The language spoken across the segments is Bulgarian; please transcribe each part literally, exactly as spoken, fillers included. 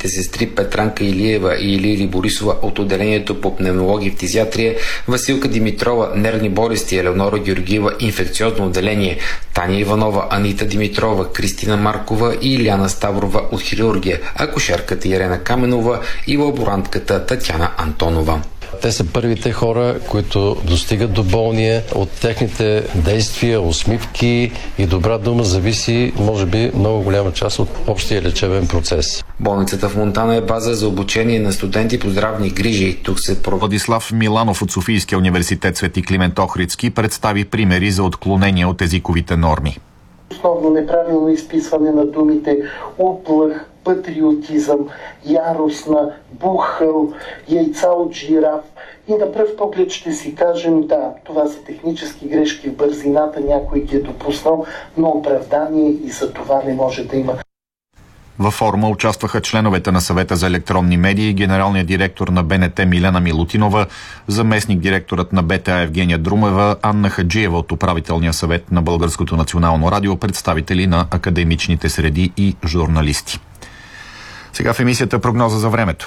медицинските сестри Петранка Илиева и Илири Борисова от отделението по пневмология и фтизиатрия, Василка Димитрова – нервни болести, Елеонора Георгиева – инфекциозно отделение, Таня Иванова, Анита Димитрова, Кристина Маркова и Иляна Ставрова от хирургия, акушерката Ирена Каменова и лаборантката Татяна Антонова. Те са първите хора, които достигат до болния. От техните действия, усмивки и добра дума зависи, може би, много голяма част от общия лечебен процес. Болницата в Монтана е база за обучение на студенти по здравни грижи. Тук се Владислав Миланов от Софийския университет Свети Климент Охридски представи примери за отклонения от езиковите норми. Основно неправилно изписване на думите уплах, патриотизъм, яростна, бухъл, яйца от жираф. И на пръв поглед ще си кажем, да, това са технически грешки в бързината, някой ги е допуснал, но оправдание и за това не може да има. Във форума участваха членовете на Съвета за електронни медии, генералният директор на Б Н Т Милена Милутинова, заместник директорът на Б Т А Евгения Друмева, Анна Хаджиева от управителния съвет на Българското национално радио, представители на академичните среди и журналисти. Сега в емисията прогноза за времето.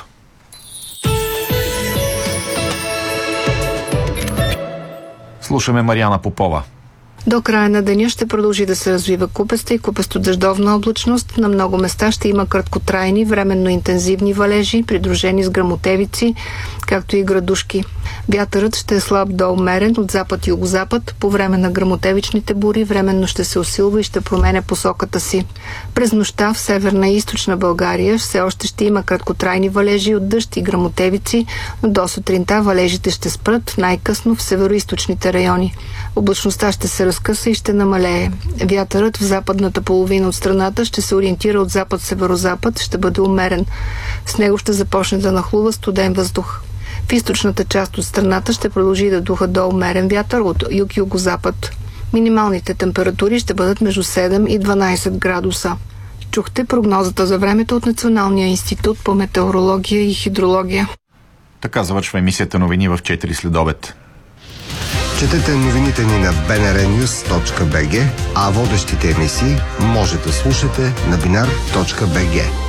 Слушаме Мариана Попова. До края на деня ще продължи да се развива купеста и купесто-дъждовна облачност. На много места ще има краткотрайни, временно интензивни валежи, придружени с гръмотевици, както и градушки. Вятърът ще е слаб до умерен от запад и югозапад. По време на гръмотевичните бури временно ще се усилва и ще променя посоката си. През нощта в северна и източна България все още ще има краткотрайни валежи от дъжд и гръмотевици, но до сутринта валежите ще спрат най-късно в североизточните райони. Облачността ще се разкъса и ще намалее. Вятърът в западната половина от страната ще се ориентира от запад-северозапад, ще бъде умерен. С него ще започне да нахлува студен въздух. В източната част от страната ще продължи да духа до умерен вятър от юг-югозапад. Минималните температури ще бъдат между седем и дванайсет градуса. Чухте прогнозата за времето от Националния институт по метеорология и хидрология. Така завършва емисията новини в четири следобед. Четете новините ни на би ен ар нюз точка би джи, а водещите емисии може да слушате на бинар точка би джи.